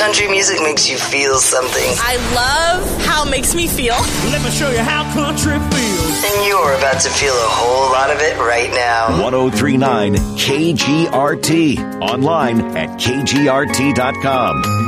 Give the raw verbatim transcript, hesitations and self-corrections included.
country music makes you feel something. I love how it makes me feel. Let me show you how country feels. And you're about to feel a whole lot of it right now. one oh three point nine K G R T. Online at K G R T dot com.